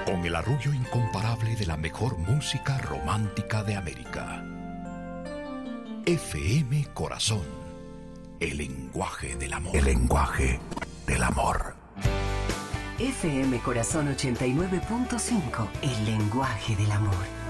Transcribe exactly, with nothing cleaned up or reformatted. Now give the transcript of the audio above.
Con el arrullo incomparable de la mejor música romántica de América. F M Corazón. El lenguaje del amor. El lenguaje del amor. F M Corazón ochenta y nueve punto cinco. El lenguaje del amor.